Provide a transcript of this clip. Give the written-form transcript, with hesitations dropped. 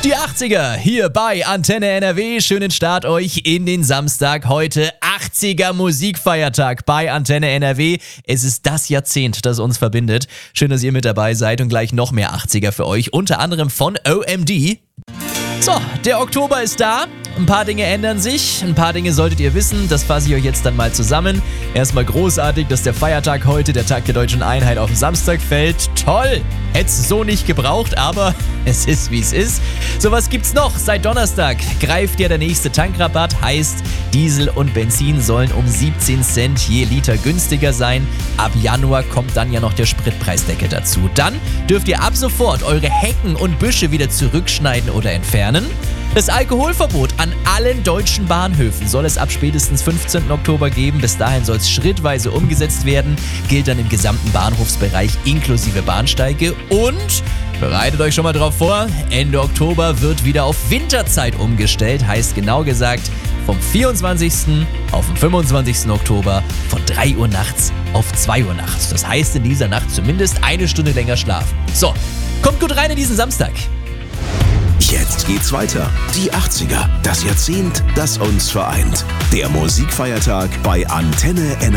Die 80er hier bei Antenne NRW. Schönen Start euch in den Samstag. Heute 80er Musikfeiertag bei Antenne NRW. Es ist das Jahrzehnt, das uns verbindet. Schön, dass ihr mit dabei seid und gleich noch mehr 80er für euch. Unter anderem von OMD. So, der Oktober ist da. Ein paar Dinge ändern sich, ein paar Dinge solltet ihr wissen, das fasse ich euch jetzt dann mal zusammen. Erstmal großartig, dass der Feiertag heute, der Tag der Deutschen Einheit, auf den Samstag fällt. Toll! Hätt's so nicht gebraucht, aber es ist wie es ist. So, was gibt's noch? Seit Donnerstag greift ja der nächste Tankrabatt, heißt Diesel und Benzin sollen um 17 Cent je Liter günstiger sein. Ab Januar kommt dann ja noch der Spritpreisdeckel dazu. Dann dürft ihr ab sofort eure Hecken und Büsche wieder zurückschneiden oder entfernen. Das Alkoholverbot an allen deutschen Bahnhöfen soll es ab spätestens 15. Oktober geben. Bis dahin soll es schrittweise umgesetzt werden. Gilt dann im gesamten Bahnhofsbereich inklusive Bahnsteige. Und bereitet euch schon mal drauf vor, Ende Oktober wird wieder auf Winterzeit umgestellt. Heißt genau gesagt, vom 24. auf den 25. Oktober von 3 Uhr nachts auf 2 Uhr nachts. Das heißt in dieser Nacht zumindest eine Stunde länger schlafen. So, kommt gut rein in diesen Samstag. Jetzt geht's weiter. Die 80er, das Jahrzehnt, das uns vereint. Der Musikfeiertag bei Antenne NRW.